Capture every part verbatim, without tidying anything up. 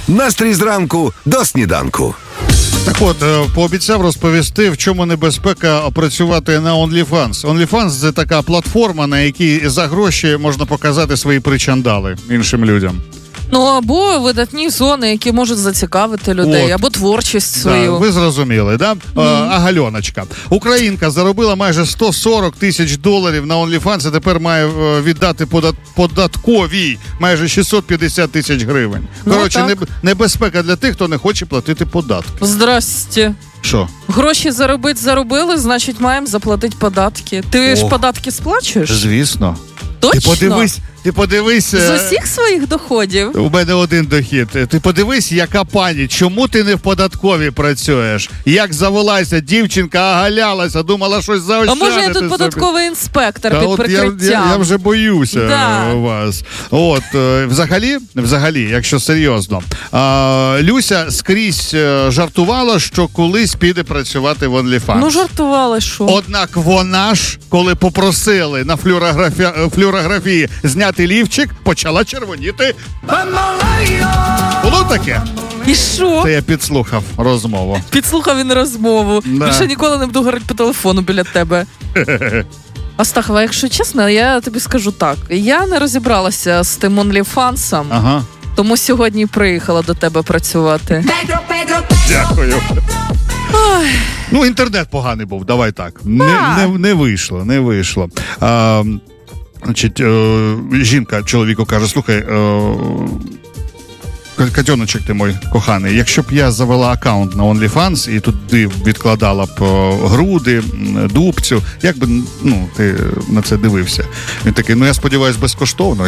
Настрій зранку до сніданку. Так от, пообіцяв розповісти, в чому небезпека працювати на OnlyFans. OnlyFans – це така платформа, на якій за гроші можна показати свої причандали іншим людям. Ну, або видатні зони, які можуть зацікавити людей, От. або творчість свою. Да, ви зрозуміли, да? Mm-hmm. А, Гальоночка. Українка заробила майже сто сорок тисяч доларів на OnlyFans, а тепер має віддати подат- податковій майже шістсот п'ятдесят тисяч гривень. Коротше, ну, неб- небезпека для тих, хто не хоче платити податки. Здрасте. Що? Гроші заробити заробили, значить маємо заплатити податки. Ти Ох. ж податки сплачуєш? Звісно. Точно? Ти подивись, ти подивись. З усіх своїх доходів? У мене один дохід. Ти подивись, яка пані, чому ти не в податковій працюєш? Як завелася дівчинка, оголялася, думала щось заощадити. А може я тут собі. податковий інспектор Та під от прикриттям? Я, я, я вже боюся Да. вас. От, е, взагалі, взагалі, якщо серйозно, е, Люся скрізь е, жартувала, що колись піде працювати в OnlyFans. Ну, жартували, що? Однак вона ж, коли попросили на флюорографі... флюорографії зняти лівчик, почала червоніти. Було таке? І що? Це я підслухав розмову. Підслухав він розмову. Да. Більше ніколи не буду говорити по телефону біля тебе. Астахова, якщо чесно, я тобі скажу так. Я не розібралася з тим OnlyFans'ом, Ага. тому сьогодні приїхала до тебе працювати. Дякую. Ой. Ну, інтернет поганий був, давай так. Не, не, не вийшло, не вийшло. А, значить, е, жінка чоловіку каже, слухай, е, Катьоночок ти мой коханий, якщо б я завела аккаунт на OnlyFans і туди відкладала б груди, дубцю, як би, ну, ти на це дивився? Він такий, ну я сподіваюся, безкоштовно.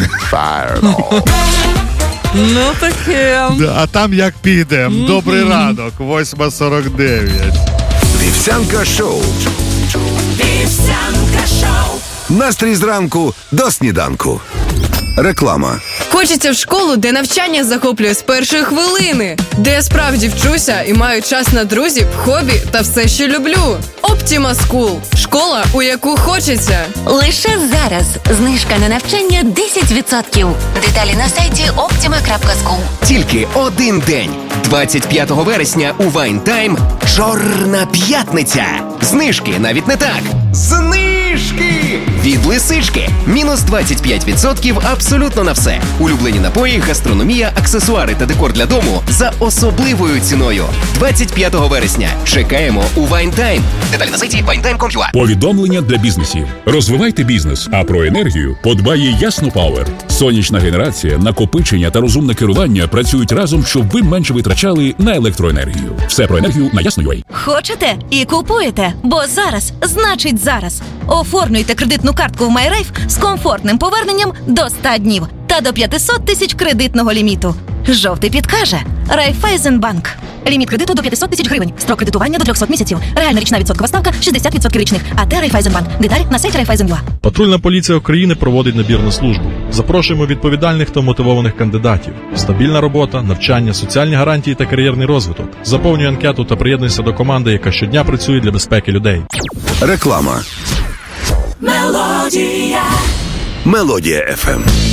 Ну таке. А там як піде. Добрий ранок, восьма сорок дев'ять. Вівсянка шоу. Вівсянка шоу. Настрій зранку до сніданку. Реклама. Хочеться в школу, де навчання захоплює з першої хвилини, де я справді вчуся і маю час на друзів, хобі та все, що люблю. Optima School – школа, у яку хочеться. Лише зараз знижка на навчання десять відсотків. Деталі на сайті optima крапка скул. Тільки один день. двадцять п'ятого вересня у Вайнтайм Чорна п'ятниця. Знижки навіть не так. Знижки! Від Лисички. Мінус двадцять п'ять відсотків абсолютно на все. Улюблені напої, гастрономія, аксесуари та декор для дому за особливою ціною. двадцять п'ятого вересня. Чекаємо у Вайнтайм. Деталі на сайті вайнтайм крапка ком ю а. Повідомлення для бізнесів. Розвивайте бізнес, а про енергію подбає Ясно Пауер. Сонячна генерація, накопичення та розумне керування працюють разом, щоб ви менше витрачали на електроенергію. Все про енергію на ясно крапка ю а. Хочете і купуєте, бо зараз значить зараз. Оформлюйте кредитну картку в MyRafe з комфортним поверненням до ста днів та до п'ятсот тисяч кредитного ліміту. Жовтий підкаже Райфайзенбанк. Ліміт кредиту до п'ятсот тисяч гривень. Строк кредитування до триста місяців. Реальна річна відсоткова ставка шістдесят відсотків річних. А те Райфайзенбанк. Деталі на сайті Райфайзен крапка ю а. Патрульна поліція України проводить набір на службу. Запрошуємо відповідальних та мотивованих кандидатів. Стабільна робота, навчання, соціальні гарантії та кар'єрний розвиток. Заповнюй анкету та приєднуйся до команди, яка щодня працює для безпеки людей. Реклама. Мелодія. Мелодія еф ем.